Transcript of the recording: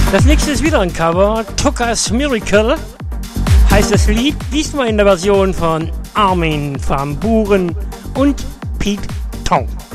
Das nächste ist wieder ein Cover. Tucker's Miracle heißt das Lied. Diesmal in der Version von Armin van Buuren und Piet Tong.